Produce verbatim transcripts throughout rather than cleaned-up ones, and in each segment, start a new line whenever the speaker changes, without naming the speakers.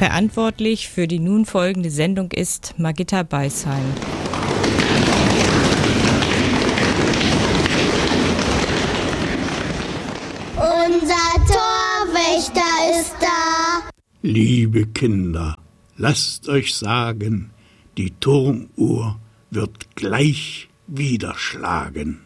Verantwortlich für die nun folgende Sendung ist Margitta Beisheim.
Unser Torwächter ist da.
Liebe Kinder, lasst euch sagen, die Turmuhr wird gleich wieder schlagen.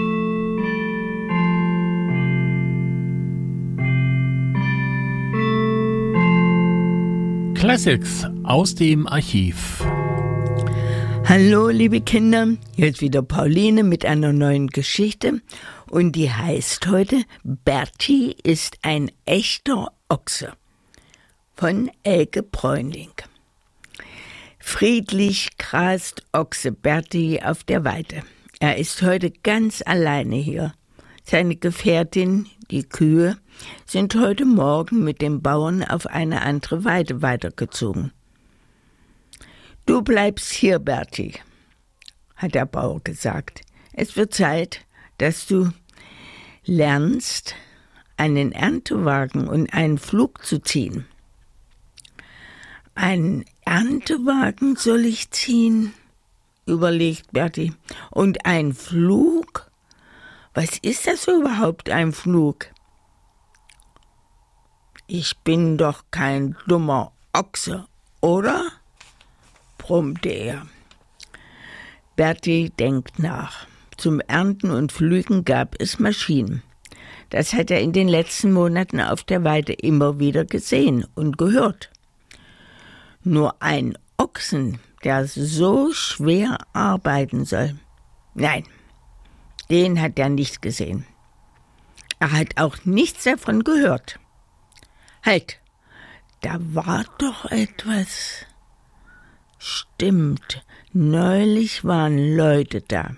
Classics aus dem Archiv.
Hallo liebe Kinder, hier ist wieder Pauline mit einer neuen Geschichte und die heißt heute Berti ist ein echter Ochse von Elke Bräunling. Friedlich grast Ochse Berti auf der Weide. Er ist heute ganz alleine hier. Seine Gefährtin, die Kühe, sind heute Morgen mit dem Bauern auf eine andere Weide weitergezogen. »Du bleibst hier, Berti«, hat der Bauer gesagt. »Es wird Zeit, dass du lernst, einen Erntewagen und einen Pflug zu ziehen.« »Einen Erntewagen soll ich ziehen?«, überlegt Berti. »Und ein Pflug? Was ist das überhaupt, ein Pflug?« »Ich bin doch kein dummer Ochse, oder?«, brummte er. Berti denkt nach. Zum Ernten und Pflügen gab es Maschinen. Das hat er in den letzten Monaten auf der Weide immer wieder gesehen und gehört. Nur ein Ochsen, der so schwer arbeiten soll, nein, den hat er nicht gesehen. Er hat auch nichts davon gehört. Halt, da war doch etwas. Stimmt, neulich waren Leute da.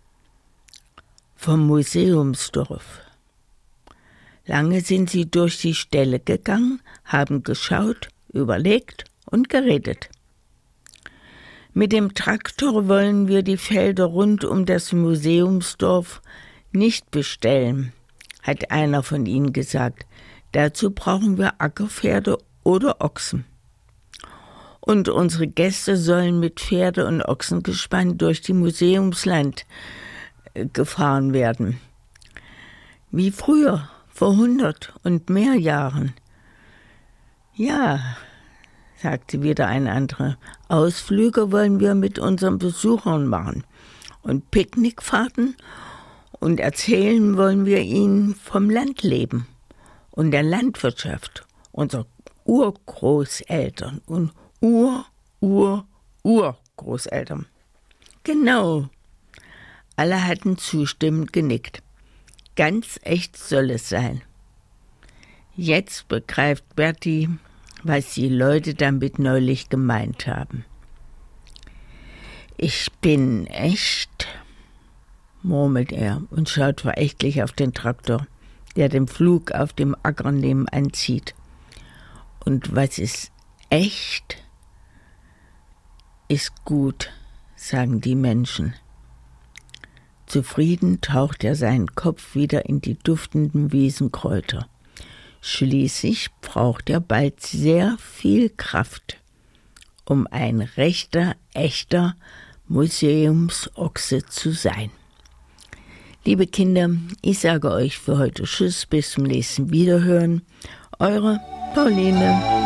Vom Museumsdorf. Lange sind sie durch die Ställe gegangen, haben geschaut, überlegt und geredet. Mit dem Traktor wollen wir die Felder rund um das Museumsdorf nicht bestellen, hat einer von ihnen gesagt. Dazu brauchen wir Ackerpferde oder Ochsen. Und unsere Gäste sollen mit Pferde- und Ochsengespann durch die Museumsland gefahren werden. Wie früher, vor hundert und mehr Jahren. Ja, sagte wieder ein anderer, Ausflüge wollen wir mit unseren Besuchern machen und Picknickfahrten und erzählen wollen wir ihnen vom Landleben und der Landwirtschaft unserer Urgroßeltern und Ur-Ur-Urgroßeltern. Genau. Alle hatten zustimmend genickt. Ganz echt soll es sein. Jetzt begreift Berti, was die Leute damit neulich gemeint haben. Ich bin echt, murmelt er und schaut verächtlich auf den Traktor, der den Pflug auf dem Acker nebenan zieht. Und was ist echt, ist gut, sagen die Menschen. Zufrieden taucht er seinen Kopf wieder in die duftenden Wiesenkräuter. Schließlich braucht er bald sehr viel Kraft, um ein rechter, echter Museumsochse zu sein. Liebe Kinder, ich sage euch für heute Tschüss, bis zum nächsten Wiederhören. Eure Pauline.